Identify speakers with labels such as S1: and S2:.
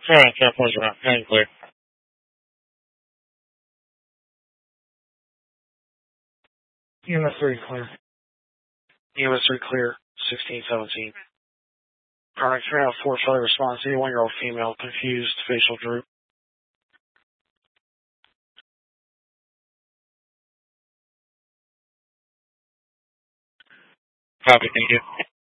S1: Alright, 10-4's around. Hang clear.
S2: EMS 3 clear.
S1: EMS 3 clear, 1617. Chronic 3 out 4 failure response, 81-year-old female, confused, facial droop. Copy, thank you.